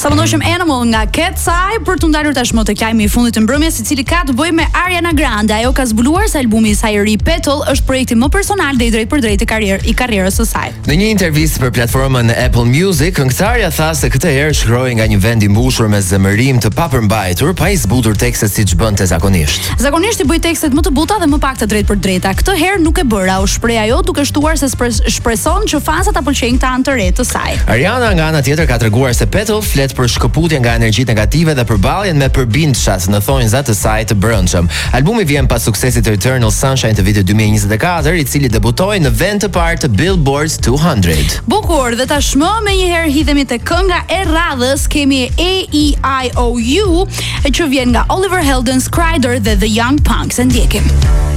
Sa më ndoshëm Animal nga Cat's për të ndalur tashmë tek lajmi i fundit të mbrëmjes, i cili ka të bëjë me Ariana Grande. Ajo ka zbuluar se albumi i saj i ri Petal është projekti më personal dhe i drejtpërdrejtë i karrierës së saj. Në një intervistë për platformën Apple Music, këngëtarja tha se këtë herë shkroi nga një vend i mbushur me zemërim të papërmbajtur, pa i zbutur tekste siç bënte zakonisht. Zakonisht i bëj tekstet më të buta dhe më pak të drejtpërdrejta. Këtë herë nuk e bëra, u shpreh ajo duke shtuar se shpreson që fansat ta pëlqejnë këtë anë të re të saj. Ariana nga ana tjetër ka treguar se Petal flet për shkëputjen nga energjitë negative dhe përballjen me përbindshas në thonjza të saj të brendshëm. Albumi vjen pas suksesit të Eternal Sunshine të vitit 2024, i cili debutoi në vend të parë të Billboard 200. Bukur, dhe tashmë me një herë hidhemi te kënga e radhës, kemi AEIOU që vjen nga Oliver Heldens, Kryder dhe The Young Punks. E ndjekim.